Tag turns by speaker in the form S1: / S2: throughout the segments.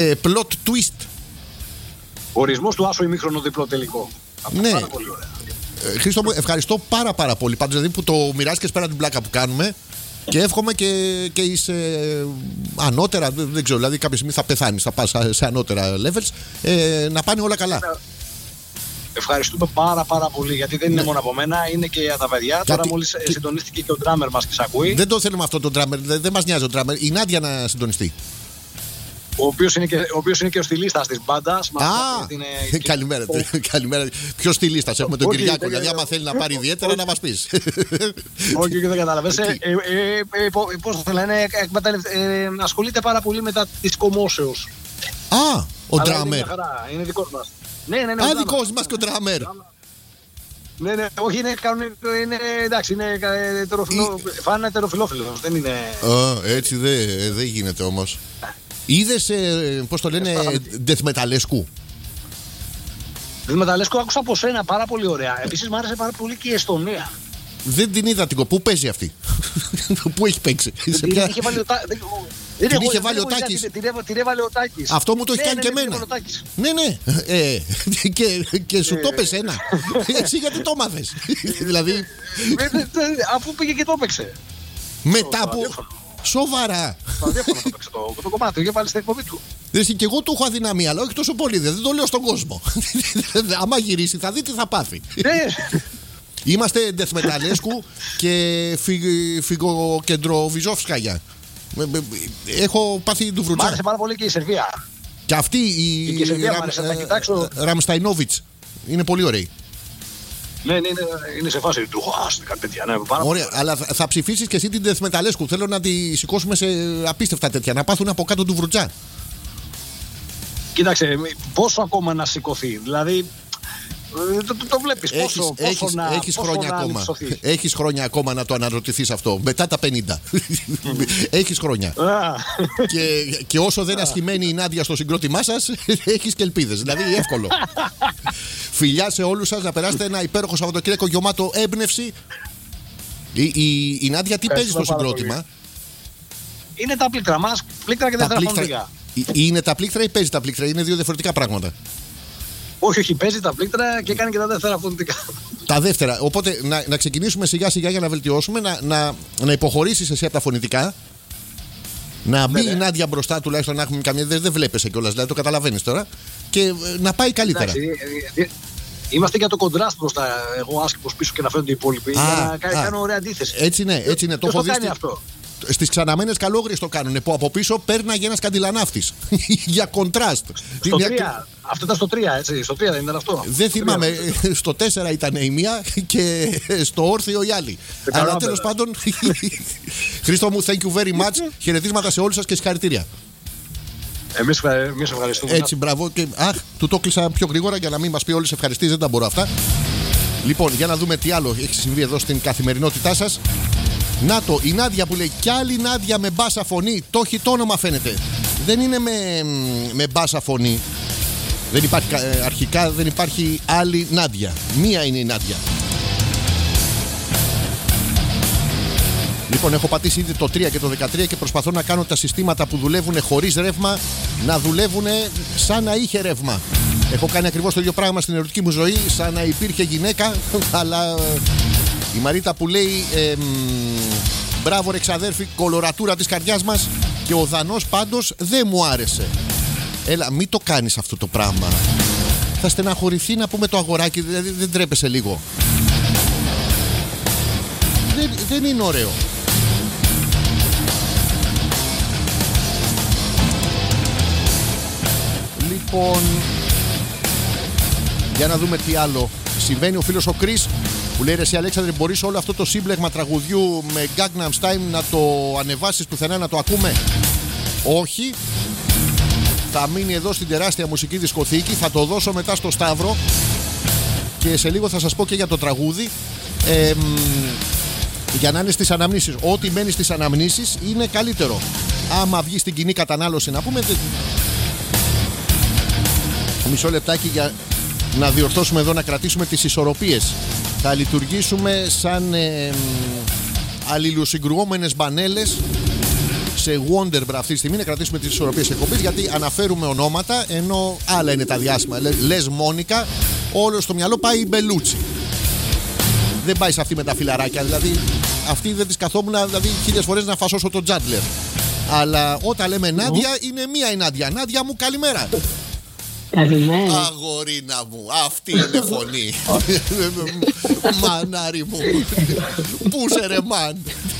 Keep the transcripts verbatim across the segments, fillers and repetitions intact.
S1: ε, plot twist.
S2: Ορισμός του άσο ημίχρονο διπλό τελικό.
S1: Ναι.
S2: Πάρα πολύ ωραία.
S1: Ε, Χρήστο μου, ευχαριστώ πάρα πάρα πολύ. Πάντως δηλαδή που το μοιράστηκες πέρα την πλάκα που κάνουμε. Και εύχομαι και, και είσαι ανώτερα, δεν ξέρω, δηλαδή κάποια στιγμή θα πεθάνεις, θα πας σε ανώτερα levels, ε, να πάνε όλα καλά.
S2: Ευχαριστούμε πάρα πάρα πολύ, γιατί δεν είναι μόνο από μένα, είναι και για τα παιδιά.
S1: Κάτι...
S2: Τώρα μόλις και... συντονίστηκε και ο drummer μας και σ' ακούει.
S1: Δεν το θέλουμε αυτό το drummer, δεν, δεν μας νοιάζει ο drummer. Η Νάντια να συντονιστεί.
S2: Ο οποίος είναι, είναι και ο στυλίστας της μπάντας.
S1: Α, είναι... καλημέρα. καλημέρα. Ποιος στυλίστας, έχουμε τον Κυριάκο. Δηλαδή, άμα θέλει να πάρει ιδιαίτερα, να μας πεις.
S2: Όχι, δεν καταλαβαίνεις. Πώς το λένε, ασχολείται πάρα πολύ μετά της κομμόσεως.
S1: Α, ο drummer.
S2: Είναι δικός μας. Ναι, ναι, ναι.
S1: Α, δικός μας και ο drummer.
S2: Ναι, ναι, όχι, είναι κανονικό, είναι εντάξει, είναι ετεροφιλό, φάνε ετεροφιλόφιλος, δεν είναι...
S1: Έτσι δεν γίνεται όμως. Είδες, ε, πώς το λένε, death metalescu.
S2: Death metalescu άκουσα από σένα, πάρα πολύ ωραία. Επίσης μου άρεσε πάρα πολύ και η Εστονία.
S1: Δεν την είδα την. Πού παίζει αυτή? Πού έχει παίξει?
S2: Την είχε βάλει ο Τάκης.
S1: Την είχε βάλει ο Τάκης.
S2: Την έβαλε ο Τάκης.
S1: Αυτό μου το έχει κάνει και εμένα. Ναι, ναι. Και σου το έπαιξε ένα. Εσύ γιατί το μάθες? Δηλαδή.
S2: Αφού πήγε και το έπαιξε.
S1: Μετά που. Σοβαρά.
S2: Ραδιόφωνο το παίξε το, το κομμάτι, το είχε βάλει στην εκπομπή του.
S1: Δηλαδή και εγώ του έχω αδυναμία, αλλά όχι τόσο πολύ. Δεν το λέω στον κόσμο. Άμα γυρίσει, θα δει τι θα πάθει. Είμαστε death metalescu και φυγοκεντροβιζόφσκαγια. Έχω πάθει του βρουτζά.
S2: Μ' άρεσε πάρα πολύ και η Σερβία.
S1: Και αυτή η,
S2: η, η Ραμ,
S1: Ραμσταϊνόβιτς είναι πολύ ωραία.
S2: Ναι, ναι, είναι, είναι σε φάση του χάστη κάτι τέτοια. Ναι, πάρα
S1: ωραία, πολύ. Αλλά θα ψηφίσεις και εσύ την death metalescu. Θέλω να τη σηκώσουμε σε απίστευτα τέτοια, να πάθουν από κάτω του βρουτζά.
S2: Κοίταξε, πόσο ακόμα να σηκωθεί, δηλαδή. Το, το, το βλέπεις πόσο,
S1: έχεις,
S2: πόσο
S1: έχεις,
S2: να,
S1: έχεις,
S2: πόσο
S1: χρόνια
S2: να
S1: ακόμα. Έχεις χρόνια ακόμα να το αναρωτηθείς αυτό. Μετά τα πενήντα. Έχεις χρόνια. και, και όσο δεν ασχημένει η Νάντια στο συγκρότημά σας, έχεις και ελπίδες. Δηλαδή εύκολο. Φιλιά σε όλους σας, να περάσετε ένα υπέροχο Σαββατοκύριακο γεμάτο έμπνευση. Η, η, η Νάντια τι παίζει στο συγκρότημα?
S2: Είναι τα πλήκτρα μας, πλήκτρα και τετραφωνικά.
S1: Είναι τα πλήκτρα ή παίζει τα πλήκτρα? Είναι δύο διαφορετικά πράγματα.
S2: Όχι, όχι, παίζει τα πλήκτρα και κάνει και τα δεύτερα φωνητικά.
S1: Τα δεύτερα. Οπότε να, να ξεκινήσουμε σιγά σιγά για να βελτιώσουμε, να, να, να υποχωρήσεις εσύ από τα φωνητικά. Να μπει η Νάντια μπροστά, τουλάχιστον να έχουμε καμία. Δεν, δεν βλέπεσαι κιόλας, δηλαδή το καταλαβαίνεις τώρα. Και να πάει καλύτερα.
S2: Εντάξει, είμαστε για το κοντράστ μπροστά. Εγώ άσχημος πίσω και να φαίνονται οι υπόλοιποι. Για να κάνω ωραία αντίθεση.
S1: Έτσι είναι, έτσι είναι. Το έχω δει.
S2: Αυτό.
S1: Στις ξαναμένες καλόγριες το κάνουν, που από πίσω πέρναγε ένας καντιλανάφτης. Για κοντράστ.
S2: Στο τρία. Αυτό ήταν στο τρία, έτσι. Στο τρία δεν ήταν αυτό.
S1: Δεν θυμάμαι. Στο τέσσερα ήταν η μία και στο όρθιο η άλλη. Αλλά τέλος πάντων. Χρήστο μου, thank you very much. Χαιρετίσματα σε όλους σας και συγχαρητήρια.
S2: Εμείς ευχαριστούμε.
S1: Έτσι, μπράβο. Και, αχ, του το κλείσα πιο γρήγορα για να μην μας πει όλους ευχαριστήσεις. Δεν τα μπορώ αυτά. Λοιπόν, για να δούμε τι άλλο έχει συμβεί εδώ στην καθημερινότητά σας. Να το, η Νάντια που λέει κι άλλη Νάντια με μπάσα φωνή. Το έχει το όνομα φαίνεται. Δεν είναι με, με μπάσα φωνή. Δεν υπάρχει, αρχικά δεν υπάρχει άλλη Νάντια. Μία είναι η Νάντια. Λοιπόν, έχω πατήσει ήδη το τρία και το δεκατρία και προσπαθώ να κάνω τα συστήματα που δουλεύουν χωρίς ρεύμα να δουλεύουν σαν να είχε ρεύμα. Έχω κάνει ακριβώς το ίδιο πράγμα στην ερωτική μου ζωή, σαν να υπήρχε γυναίκα, αλλά η Μαρίτα που λέει ε, μπράβο ρε ξαδέρφη, κολορατούρα της καρδιάς μας, και ο Δανός πάντως δεν μου άρεσε. Έλα, μην το κάνεις αυτό το πράγμα. Θα στεναχωρηθεί να πούμε το αγοράκι, δηλαδή δεν τρέπεσαι λίγο? Δεν, δεν είναι ωραίο. Λοιπόν, για να δούμε τι άλλο συμβαίνει. Ο φίλος ο Κρίς που λέει ρε εσύ Αλέξανδρε, μπορείς όλο αυτό το σύμπλεγμα τραγουδιού με Gangnam Style να το ανεβάσεις πουθενά να το ακούμε? Όχι. Θα μείνει εδώ στην τεράστια μουσική δισκοθήκη. Θα το δώσω μετά στο Σταύρο και σε λίγο θα σας πω και για το τραγούδι, ε, για να είναι στις αναμνήσεις. Ό,τι μένει στις αναμνήσεις είναι καλύτερο. Άμα βγει στην κοινή κατανάλωση να πούμε. Μισό λεπτάκι για να διορθώσουμε εδώ, να κρατήσουμε τις ισορροπίες. Θα λειτουργήσουμε σαν ε, αλληλοσυγκρουόμενες μπανέλες σε Wonderbra αυτή τη στιγμή να κρατήσουμε τις ισορροπίες εκπομπής, γιατί αναφέρουμε ονόματα ενώ άλλα είναι τα διάσημα. Λες Μόνικα, όλο στο μυαλό πάει η Μπελούτσι. Δεν πάει σε αυτή με τα φιλαράκια. Δηλαδή, αυτή δεν τη καθόμουν δηλαδή, χίλιες φορές να φασώσω τον Τζάντλερ. Αλλά όταν λέμε Νάντια, είναι μία η Νάντια. Νάντια μου, καλημέρα.
S3: Καλημέρα.
S1: Αγορίνα μου, αυτή είναι φωνή. Μανάρι μου. Πού σε ρε μαν.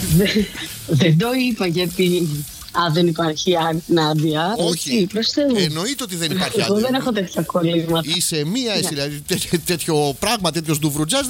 S3: Δεν το είπα γιατί. Α, δεν υπάρχει Νάντια.
S1: Όχι.
S3: Προσθέτω.
S1: Εννοείται ότι δεν υπάρχει
S3: Εγώ δεν έχω τέτοια κολλήματα.
S1: Είσαι μία, εσύ, δηλαδή τέτοιο πράγμα, τέτοιο ντουβρουτζάς.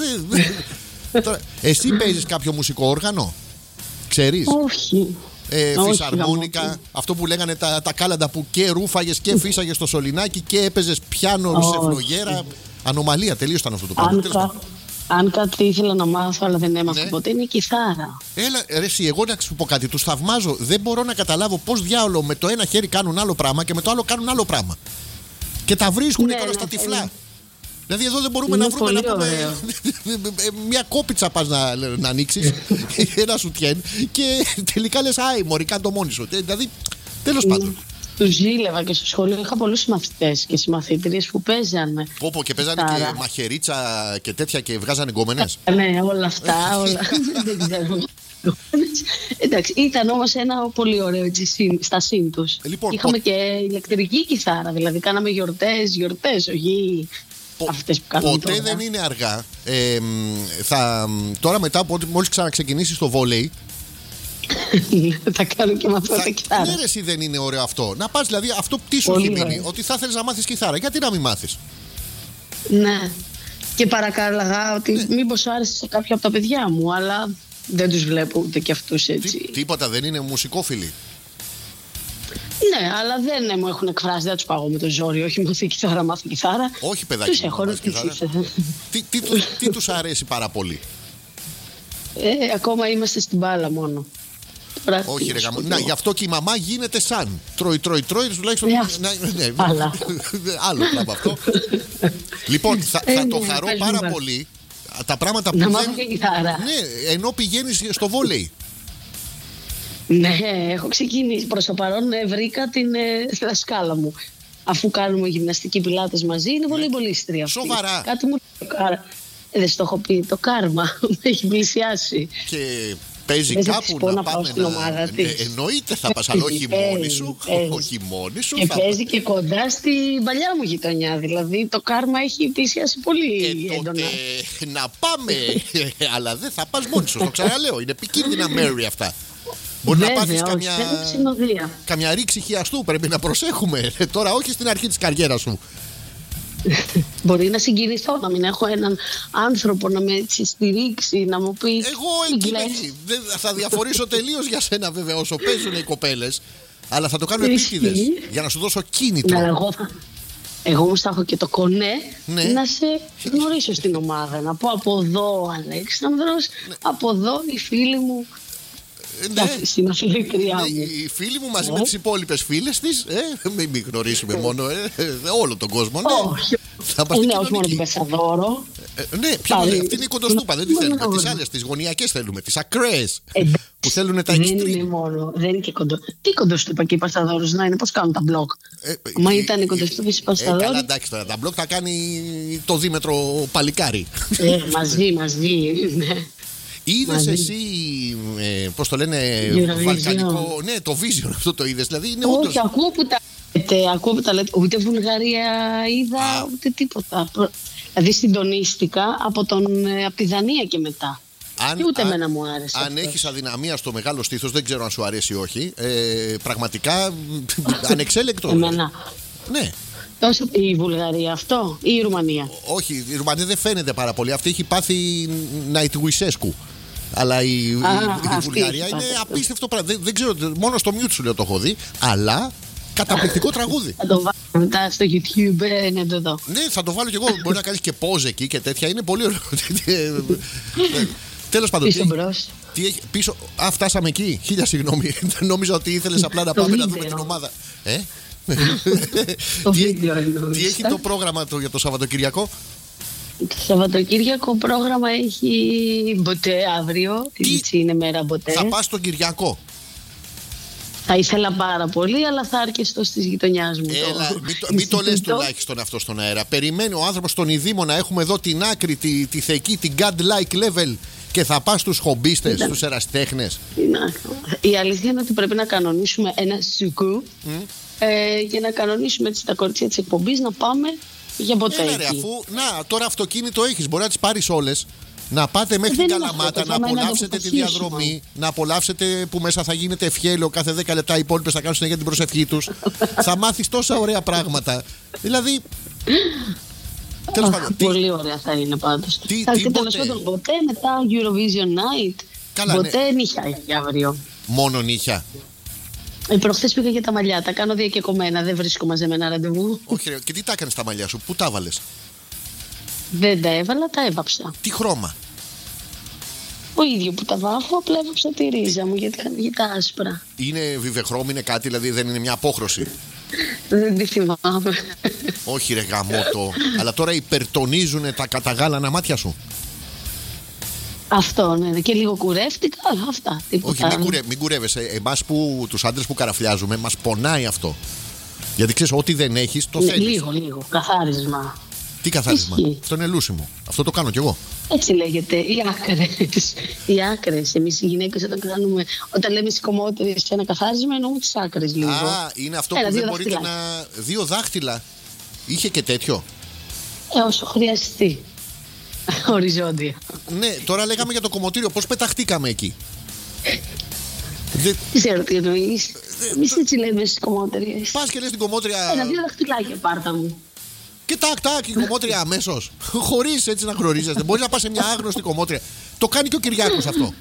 S1: Εσύ παίζεις κάποιο μουσικό όργανο, ξέρεις?
S3: Όχι.
S1: Ε, φυσαρμόνικα, αυτό που λέγανε τα, τα κάλαντα που και ρούφαγες και φύσαγες στο σωληνάκι και έπαιζες πιάνο σε φλογέρα. Ανομαλία, τελείως ήταν αυτό το πράγμα.
S3: Αν, κα, αν κάτι ήθελα να μάθω, αλλά δεν έμαθα
S1: ναι.
S3: ποτέ, είναι η κιθάρα.
S1: Έλα, ρε, εσύ, εγώ να σου πω κάτι, τους θαυμάζω. Δεν μπορώ να καταλάβω πώς διάολο με το ένα χέρι κάνουν άλλο πράγμα και με το άλλο κάνουν άλλο πράγμα. Και τα βρίσκουν ναι, τώρα ναι, στα τυφλά. Ναι. Δηλαδή εδώ δεν μπορούμε είναι να βρούμε να πούμε, μια κόπιτσα πας να, να ανοίξεις ένα σουτιέν και τελικά λες άι μωρί κάνε το μόνοι σου. Δηλαδή τέλος πάντων.
S3: Τους ζήλευα και στο σχολείο είχα πολλούς συμμαθητές και συμμαθήτριες που παίζανε.
S1: Πω πω και παίζανε Άρα. Και μαχαιρίτσα και τέτοια και βγάζανε γκόμενες.
S3: Ναι όλα αυτά όλα. Δεν ξέρω. Εντάξει, ήταν όμως ένα πολύ ωραίο έτσι, στα σύν τους. Λοιπόν, είχαμε πο... και ηλεκτρική κιθάρα, δηλαδή κάναμε γιορτές, γιορτές, όχι αυτές που κάνουμε.
S1: Ποτέ
S3: τώρα.
S1: Δεν είναι αργά. Ε, θα, τώρα μετά από ότι μόλις ξαναξεκινήσεις το βόλεϊ,
S3: θα κάνω και μαθαίνω τα κιθάρα.
S1: Ναι, ρε, εσύ δεν είναι ωραίο αυτό. Να πας δηλαδή, αυτό τι σου έχει μείνει, ότι θα θέλεις να μάθεις κιθάρα. Γιατί να μην μάθεις?
S3: Ναι. Και παρακάλαγα ότι ναι. Μήπως άρεσε σε κάποια από τα παιδιά μου, αλλά δεν τους βλέπω ούτε και αυτούς έτσι.
S1: Τι, τίποτα, δεν είναι μουσικόφιλοι?
S3: Ναι, αλλά δεν μου έχουν εκφράσει, δεν τους πάω με το ζόρι. Όχι μάθει κιθάρα, μάθει κιθάρα.
S1: Όχι παιδάκι,
S3: τους έχω ρωτήσει.
S1: Τι, τι, τι, τι τους αρέσει πάρα πολύ?
S3: Ε, ακόμα είμαστε στην μπάλα μόνο. Τώρα,
S1: όχι ρε γαμώ. Να, γι' αυτό και η μαμά γίνεται σαν. Τρώει, τρώει, τρώει, τουλάχιστον.
S3: Ναι,
S1: ναι, άλλο πράγμα αυτό. Λοιπόν, θα, θα το χαρώ πάρα πολύ. Τα πράγματα που
S3: να
S1: δεν...
S3: μάθω και κιθάρα.
S1: Ναι, ενώ πηγαίνεις στο βόλεϊ.
S3: Ναι, έχω ξεκινήσει. Προς το παρόν βρήκα την ε, δασκάλα μου. Αφού κάνουμε γυμναστική πιλάτες μαζί, είναι πολύ πολύστρια.
S1: Σοβαρά.
S3: Κάτι μου ε, δεν στο έχω πει. Το κάρμα με έχει πλησιάσει.
S1: Και παίζει
S3: δεν
S1: κάπου να, να πάμε
S3: στην ομάδα
S1: να...
S3: της.
S1: Ε, εννοείται θα πας, αλλά όχι μόνη σου. Όχι μόνη σου.
S3: Και
S1: θα...
S3: παίζει και κοντά στην παλιά μου γειτονιά. Δηλαδή το κάρμα έχει πλησιάσει πολύ
S1: ε,
S3: έντονα.
S1: Τότε, να πάμε. Αλλά δεν θα πας μόνη σου. Το ξαναλέω. Είναι επικίνδυνα μέρη αυτά. Μπορεί
S3: Βέβαια,
S1: να πάθεις καμιά, καμιά ρήξη χιαστού. Πρέπει να προσέχουμε. Τώρα όχι στην αρχή της καριέρας σου.
S3: Μπορεί να συγκινηθώ, να μην έχω έναν άνθρωπο να με έτσι στηρίξει, να μου πει.
S1: Εγώ εκεί θα διαφορήσω τελείως για σένα βέβαια όσο παίζουν οι κοπέλες. Αλλά θα το κάνω επίτηδες για να σου δώσω κίνητρο.
S3: Ναι, εγώ θα... Εγώ όμως θα έχω και το κονέ
S1: ναι.
S3: Να σε γνωρίσω στην ομάδα. Να πω από εδώ ο Αλέξανδρος, ναι. Από εδώ οι φίλοι μου.
S1: Ναι,
S3: στην αθλητριά
S1: ναι,
S3: μου.
S1: οι φίλοι μου μαζί ε. με τις υπόλοιπες φίλες της. Ε, μην, μην γνωρίσουμε μόνο ε, ε, όλο τον κόσμο. Ναι.
S3: Όχι.
S1: Θα
S3: ε, ναι, όχι μόνο την Πεσαδόρο.
S1: Ε, ναι, ποια Πάλι... αυτή είναι η κοντοστούπα. Δεν τη θέλουμε. Τις άλλες, τις γωνιακές θέλουμε. Τις ακραίες. Ε, που θέλουν τα εξτρίμ.
S3: Δεν είναι μόνο. Δεν είναι και κοντο... Τι κοντοστούπα και η Πεσαδόρος να είναι, πώς κάνουν τα μπλοκ. Ε, Μα ε, ήταν η κοντοστούπα της Πεσαδόρου.
S1: Ε, καλά, εντάξει τώρα. Τα μπλοκ θα κάνει το δίμετρο παλικάρι.
S3: Ε, μαζί, μαζί. Ναι.
S1: Είδες εσύ, ε, πώς το λένε, βαλκανικό, ναι, το Vision αυτό το είδες, δηλαδή είναι όντως.
S3: Όχι, ακούω που τα λέτε, ακούω που τα λέτε, ούτε Βουλγαρία είδα, Α. ούτε τίποτα. Δηλαδή συντονίστηκα από, τον, από τη Δανία και μετά. Αν, και ούτε αν, εμένα μου άρεσε.
S1: Αν αυτός. Έχεις αδυναμία στο μεγάλο στήθος, δεν ξέρω αν σου αρέσει ή όχι, ε, πραγματικά ανεξέλεκτο.
S3: Εμένα.
S1: Ναι.
S3: Τόσο η Βουλγαρία αυτό ή η Ρουμανία?
S1: Όχι, η Ρουμανία δεν φαίνεται πάρα πολύ. Αυτή έχει πάθει Ναϊτγουισέσκου. Αλλά η, Α, η, η Βουλγαρία είναι απίστευτο πράγμα. Δεν, δεν ξέρω, μόνο στο μιούτ σου λέω το έχω δει. Αλλά καταπληκτικό τραγούδι.
S3: Θα το βάλω μετά στο YouTube, ναι, το δω.
S1: Ναι, θα το βάλω κι εγώ. Μπορεί να κάνεις και pause εκεί και τέτοια. Είναι πολύ ωραίο. Τέλος πάντων.
S3: Πίσω μπρος.
S1: Τι έχει, πίσω, α, φτάσαμε εκεί. Χίλια συγγνώμη. Νόμιζα ότι ήθελες απλά να πάμε να δούμε την ομάδα. Ε?
S3: Το
S1: τι,
S3: βίντεο
S1: τι έχει το πρόγραμμα το, για το Σαββατοκύριακο?
S3: Το Σαββατοκύριακο πρόγραμμα έχει μποτέ αύριο. Τι είναι μέρα μποτέ.
S1: Θα πας τον Κυριακό?
S3: Θα ήθελα πάρα πολύ, αλλά θα αρκεστώ στις γειτονιάς μου.
S1: Έλα, το... μην το, μην το λες τουλάχιστον αυτό στον αέρα. Περιμένει ο άνθρωπος στον Ιδήμο να έχουμε εδώ την άκρη, τη, τη θεϊκή, την godlike level και θα πας στους χομπίστες, yeah. στους ερασιτέχνες.
S3: Η αλήθεια είναι ότι πρέπει να κανονίσουμε ένα σουκού mm. ε, και να κανονίσουμε έτσι τα κορίτσια της εκπομπής να πάμε για ποτέ.
S1: Έλα, ρε, αφού, να, τώρα αυτοκίνητο έχεις, μπορεί να τις πάρεις όλες. Να πάτε μέχρι την Καλαμάτα, να απολαύσετε τη διαδρομή, να απολαύσετε που μέσα θα γίνεται ευχέλαιο κάθε δέκα λεπτά. Οι υπόλοιπες θα κάνουν συνέχεια την προσευχή τους. Θα μάθεις τόσα ωραία πράγματα. Δηλαδή.
S3: Τέλος πάντων. Πολύ ωραία θα είναι πάντως.
S1: Τι,
S3: θα
S1: τι
S3: τέλος πάντων ποτέ μετά Eurovision Night.
S1: Καλά,
S3: ποτέ
S1: ναι.
S3: νύχια έχει αύριο.
S1: Μόνο νύχια.
S3: Ε, προχθές πήγα για τα μαλλιά. Τα κάνω διακεκομένα. Δεν βρίσκω μαζεμένα ραντεβού.
S1: Όχι, ρε. Και τι τα έκανες τα μαλλιά σου, πού τα βάλες?
S3: Δεν τα έβαλα, τα έβαψα.
S1: Τι χρώμα?
S3: Ο ίδιο που τα βάφω, απλά έβαψα τη ρίζα μου γιατί είχαν βγει τα άσπρα.
S1: Είναι βιβεχρώμη, είναι κάτι, δηλαδή δεν είναι μια απόχρωση?
S3: Δεν τη θυμάμαι.
S1: Όχι, ρε γαμώτο. Αλλά τώρα υπερτονίζουν τα καταγάλανα μάτια σου.
S3: Αυτό, ναι, και λίγο κουρεύτηκα, αλλά αυτά.
S1: Όχι, μην, κουρε, μην κουρεύεσαι. Εμάς που, τους άντρες που καραφλιάζουμε, μας πονάει αυτό. Γιατί ξέρεις, ό,τι δεν έχεις, το θέλεις.
S3: Λίγο, λίγο. Καθάρισμα.
S1: Τι καθάρισμα? Ισχύει. Αυτό είναι λούσιμο. Αυτό το κάνω κι εγώ.
S3: Έτσι λέγεται. Οι άκρες. Οι άκρες. Εμείς οι γυναίκες όταν κάνουμε, όταν λέμε σηκωμότερες σε ένα καθάρισμα, εννοούμε τις άκρες λίγο.
S1: Α, είναι αυτό
S3: Έλα,
S1: που δεν
S3: δάχτυλα.
S1: μπορείτε να. Δύο δάχτυλα. Είχε και τέτοιο.
S3: Ε, όσο χρειαστεί. Οριζόντια.
S1: Ναι, τώρα λέγαμε για το κομμωτήριο. Πώς πεταχτήκαμε εκεί?
S3: Δεν ξέρω τι εννοείς. Εμείς έτσι λέμε στις κομμότερες.
S1: Πας και λες την κομμότρια.
S3: Ένα, δύο δαχτυλάκια πάρτα μου.
S1: Και τάκ, τάκ, η κομμότρια αμέσως. Χωρίς έτσι να γνωρίζεστε. Μπορείς να πας σε μια άγνωστη κομμότρια. Το κάνει και ο Κυριάκος αυτό.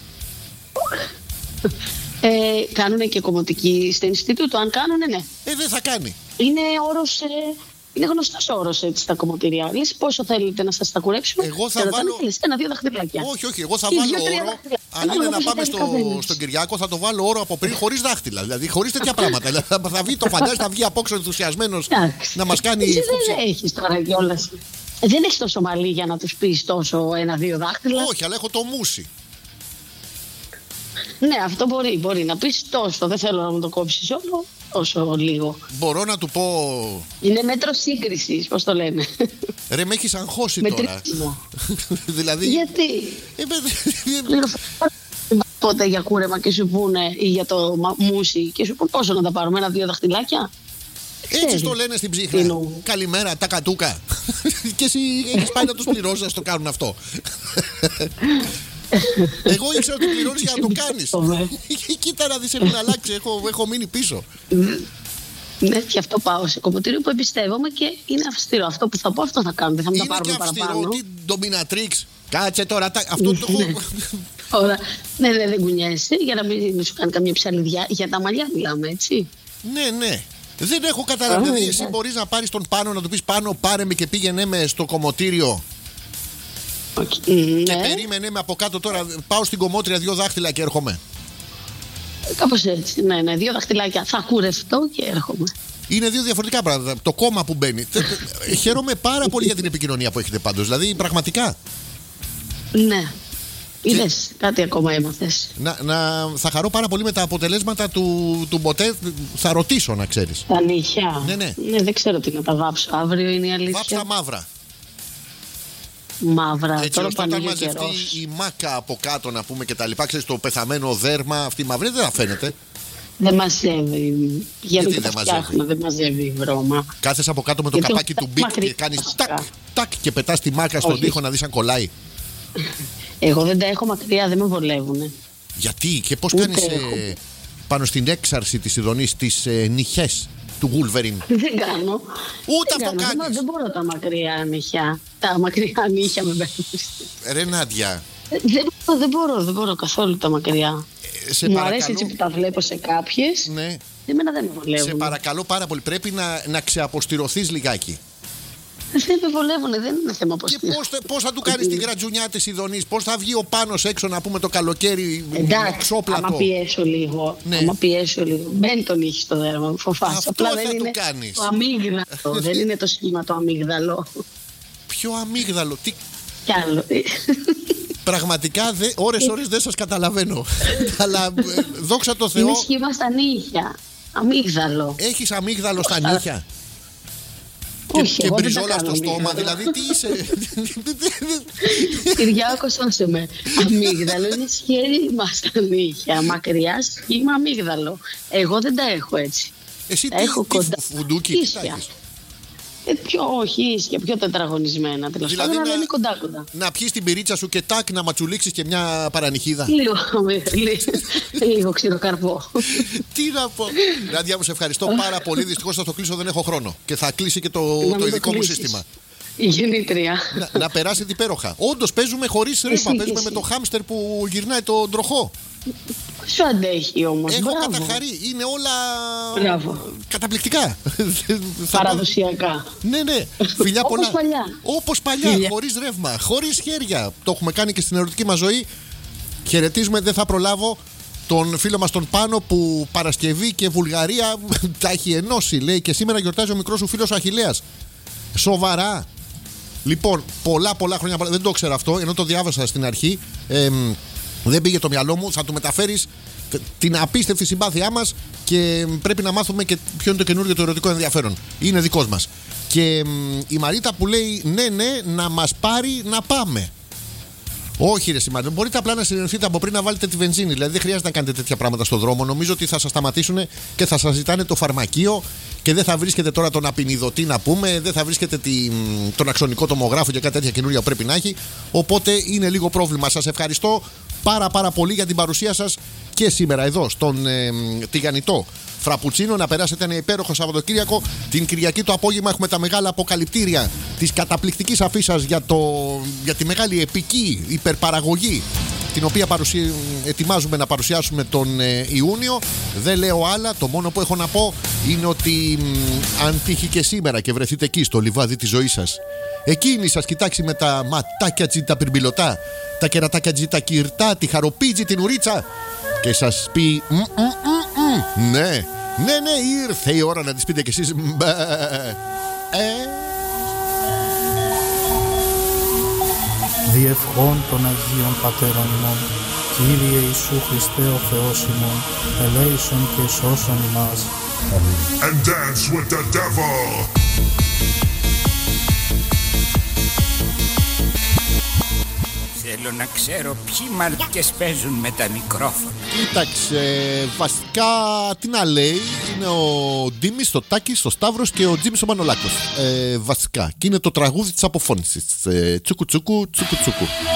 S3: Ε, κάνουνε και κομμωτική στο Ινστιτούτο. Αν κάνουνε, ναι.
S1: Ε, δεν θα κάνει.
S3: Είναι όρος. Ε, είναι γνωστός όρος έτσι στα κομμωτήρια. Λες πόσο θέλετε να σας τα κουρέψουμε?
S1: Εγώ θα βάλω.
S3: Ένα-δύο δαχτυλάκια.
S1: Όχι, όχι. Εγώ θα βάλω όρο. Αν είναι να πάμε στο, στον Κυριάκο, θα το βάλω όρο από πριν χωρίς δάχτυλα. Δηλαδή χωρίς τέτοια πράγματα. Δηλαδή, θα βγει το φαντάζεσαι, θα βγει απόξω ενθουσιασμένος να μας κάνει.
S3: Εσύ δεν έχεις τώρα κιόλας. Δεν έχεις τόσο μαλλί για να τους πεις τόσο ένα-δύο δάχτυλα.
S1: Όχι, αλλά έχω το μουσι.
S3: Ναι, αυτό μπορεί, μπορεί να πεις τόσο. Δεν θέλω να μου το κόψεις όλο, όσο λίγο.
S1: Μπορώ να του πω.
S3: Είναι μέτρο σύγκρισης, πώς το λένε.
S1: Ρε, με έχεις αγχώσει τώρα. Δηλαδή.
S3: Γιατί. Τότε για κούρεμα και σου πούνε ή για το μουσι και σου πούνε πόσο να τα πάρουμε, ένα-δύο δαχτυλάκια.
S1: Έτσι το λένε στην ψύχρα. Εννοώ. Καλημέρα, τα κατούκα. Και εσύ έχεις πάει να τους πληρώσεις να το κάνουν αυτό. Εγώ ήξερα ότι πληρώνεις για να το κάνεις. Κοίτα να δεις, έχουν αλλάξει, έχω, έχω μείνει πίσω.
S3: Ναι, και αυτό πάω σε κομμωτήριο που εμπιστεύομαι και είναι αυστηρό. Αυτό που θα πω, αυτό θα κάνω. Δεν θα μου τα πάρουμε παραπάνω.
S1: Είναι και αυστηρό, τι dominatrix. Κάτσε τώρα, τα... αυτό το έχω.
S3: Ωραία. Ναι, ναι, δεν κουνιέσαι για να μην σου κάνει καμία ψαλιδιά. Για τα μαλλιά μιλάμε, έτσι.
S1: Ναι, ναι. Δεν έχω καταλάβει. Δηλαδή, εσύ μπορείς να πάρεις τον Πάνο, να του πεις Πάνο, πάρε με και πήγαινε με στο κομμωτήριο.
S3: Okay.
S1: Και
S3: ναι.
S1: περίμενε με από κάτω τώρα. Πάω στην κομμότρια, δύο δάχτυλα και έρχομαι.
S3: Κάπως έτσι. Ναι, ναι, δύο δαχτυλάκια. Θα κουρευτώ και έρχομαι.
S1: Είναι δύο διαφορετικά πράγματα. Το κόμμα που μπαίνει. Χαίρομαι πάρα πολύ για την επικοινωνία που έχετε πάντως. Δηλαδή, πραγματικά.
S3: Ναι. Είδες, και... κάτι ακόμα έμαθες.
S1: Να, να, θα χαρώ πάρα πολύ με τα αποτελέσματα του, του Μποτέ. Θα ρωτήσω, να ξέρεις.
S3: Τα νύχια.
S1: Ναι, ναι.
S3: Ναι, δεν ξέρω τι να τα βάψω. Αύριο είναι η αλήθεια.
S1: Βάψα μαύρα.
S3: Μαύρα.
S1: Έτσι
S3: τώρα
S1: ώστε όταν μαζευτεί η μάκα από κάτω, να πούμε, και τα λοιπά, ξέρεις, το πεθαμένο δέρμα, αυτή η μαύρη δεν θα φαίνεται.
S3: Δεν μαζεύει.
S1: Γιατί
S3: δεν φτιάχνω, δεν μαζεύει η βρώμα.
S1: Κάθεσαι από κάτω με το
S3: γιατί
S1: καπάκι του μπικ και κάνεις τάκ, τάκ και πετάς τη μάκα στον τοίχο να δεις αν κολλάει.
S3: Εγώ δεν τα έχω μακριά, δεν με βολεύουνε.
S1: Γιατί και πώς κάνεις ε, πάνω στην έξαρση της ειδονής τις ε, νυχές του Wolverine?
S3: Δεν κάνω.
S1: Ούτε
S3: δεν
S1: αυτό
S3: κάνω.
S1: κάνεις.
S3: Δεν μπορώ τα μακριά νυχιά. Τα μακριά νύχια με μπαίνουν.
S1: Ρε Νάντια.
S3: Δεν, δεν μπορώ, δεν μπορώ καθόλου τα μακριά.
S1: Ε, σε
S3: Μου
S1: παρακαλώ...
S3: αρέσει έτσι που τα βλέπω σε κάποιες.
S1: Ναι.
S3: Εμένα δεν με βολεύουν.
S1: Σε παρακαλώ πάρα πολύ. Πρέπει να, να ξεαποστηρωθείς λιγάκι.
S3: Δεν με βολεύουν, δεν είναι θέμα αποστήρωση.
S1: Και πώς, πώς θα του κάνεις τη γρατζουνιά της ειδονής, πώς θα βγει ο Πάνος έξω, να πούμε, το καλοκαίρι.
S3: Εντάξει, άμα πιέσω λίγο, ναι. άμα πιέσω λίγο, μπαίνει τον ήχη στο δέρμα μου, φοβάσαι.
S1: Αυτό
S3: απλά
S1: θα
S3: δεν
S1: του
S3: είναι
S1: κάνεις.
S3: Το αμύγδαλο, δεν είναι το σχήμα το αμύγδαλο.
S1: Ποιο αμύγδαλο, τι...
S3: Κι άλλο.
S1: Πραγματικά δε, ώρες ώρες δεν σας καταλαβαίνω. Αλλά δόξα τω Θεώ.
S3: Είναι σχήμα στα νύχια. Αμύγδαλο.
S1: Έχεις αμύγδαλο στα νύχια?
S3: Όχι,
S1: και, και μπριζόλα στο στόμα, δηλαδή τι είσαι?
S3: Κυριάκο, σώσε με. Αμύγδαλο είναι σχήμα στα νύχια. Μακριά σχήμα αμύγδαλο. Εγώ δεν τα έχω έτσι.
S1: Εσύ
S3: τα
S1: τι,
S3: έχω
S1: τι
S3: κοντά.
S1: φουντούκι, τι τα έχεις?
S3: Ε, πιο όχι, ίσια, πιο τετραγωνισμένα. Τέλος
S1: Δηλαδή
S3: πάντων,
S1: να,
S3: αλλά είναι κοντά κοντά.
S1: Να πιεις την πυρίτσα σου και τάκ να ματσουλήξεις και μια παρανυχίδα.
S3: Λίγο, λίγο ξηροκαρπό.
S1: Τι να πω. Νάντια μου, σε ευχαριστώ πάρα πολύ. Δυστυχώς θα το κλείσω, δεν έχω χρόνο. Και θα κλείσει και το, το ειδικό μου σύστημα.
S3: Η γεννήτρια.
S1: Να, να περάσετε υπέροχα. Όντως παίζουμε χωρίς ρεύμα. Παίζουμε με το χάμστερ που γυρνάει τον τροχό.
S3: Σου αντέχει όμως.
S1: Έχω
S3: Μπράβο.
S1: καταχαρεί. Είναι όλα
S3: Μπράβο.
S1: καταπληκτικά.
S3: Παραδοσιακά.
S1: Ναι, ναι. Φιλιά πολλά.
S3: Όπως παλιά.
S1: Όπως παλιά.
S3: Φιλιά.
S1: Χωρίς ρεύμα. Χωρίς χέρια. Το έχουμε κάνει και στην ερωτική μας ζωή. Χαιρετίζουμε. Δεν θα προλάβω τον φίλο μας τον Πάνο που Παρασκευή και Βουλγαρία τα έχει ενώσει. Λέει και σήμερα γιορτάζει ο μικρός σου φίλος ο Αχιλλέας. Σοβαρά. Λοιπόν, πολλά πολλά χρόνια. Δεν το ξέρω αυτό, ενώ το διάβασα στην αρχή. Ε, δεν πήγε το μυαλό μου. Θα του μεταφέρεις την απίστευτη συμπάθειά μας και πρέπει να μάθουμε και ποιο είναι το καινούργιο το ερωτικό ενδιαφέρον. Είναι δικός μας. Και ε, η Μαρίτα που λέει ναι, ναι, να μας πάρει να πάμε. Όχι, ρε σημαντικό. Μπορείτε απλά να συνεννοηθείτε από πριν να βάλετε τη βενζίνη. Δηλαδή δεν χρειάζεται να κάνετε τέτοια πράγματα στον δρόμο. Νομίζω ότι θα σας σταματήσουν και θα σας ζητάνε το φαρμακείο και δεν θα βρίσκετε τώρα τον απεινιδωτή να πούμε, δεν θα βρίσκετε την, τον αξονικό τομογράφο και κάτι τέτοια καινούργια που πρέπει να έχει. Οπότε είναι λίγο πρόβλημα. Σας ευχαριστώ πάρα πάρα πολύ για την παρουσία σας και σήμερα εδώ στον ε, τηγανιτό Φραπουτσίνο. Να περάσετε ένα υπέροχο Σαββατοκύριακο. Την Κυριακή το απόγευμα έχουμε τα μεγάλα αποκαλυπτήρια της καταπληκτικής αφίσας για, το, για τη μεγάλη επική υπερπαραγωγή την οποία παρουσία, ετοιμάζουμε να παρουσιάσουμε τον ε, Ιούνιο. Δεν λέω άλλα. Το μόνο που έχω να πω είναι ότι μ, αν τύχει και σήμερα και βρεθείτε εκεί στο λιβάδι της ζωής σας, εκείνη σας κοιτάξει με τα ματάκια τζι τα πυρμπιλωτά, τα κερατάκια τζι τα κυρτά, τη χαροπίτζι την ουρίτσα και σας πει μ, μ, μ, μ, ναι, ναι, ναι, ήρθε η ώρα να της πείτε κι εσείς μπε, ε.
S4: Διευχών των Αγίων Πατέρων ημών, Κύριε Ιησού Χριστέ ο Θεός ημών, ελέησον και σώσον ημάς.
S5: And dance with the devil.
S6: Θέλω να ξέρω ποιοι μαρκές παίζουν με τα μικρόφωνα.
S1: Κοίταξε, βασικά τι να λέει, είναι ο Ντίμης, ο Τάκης, ο Σταύρος και ο Τζίμης ο Μανολάκος. Ε, βασικά, και είναι το τραγούδι της αποφώνησης. Ε, τσούκου τσούκου, τσούκου τσούκου.